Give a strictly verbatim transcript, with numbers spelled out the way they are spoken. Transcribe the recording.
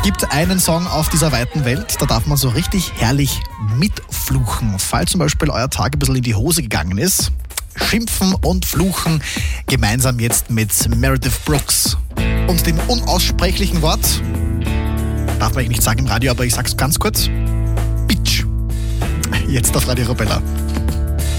Es gibt einen Song auf dieser weiten Welt, da darf man so richtig herrlich mitfluchen. Falls zum Beispiel euer Tag ein bisschen in die Hose gegangen ist, schimpfen und fluchen gemeinsam jetzt mit Meredith Brooks. Und dem unaussprechlichen Wort, darf man eigentlich nicht sagen im Radio, aber ich sag's ganz kurz, Bitch. Jetzt auf Radio Arabella.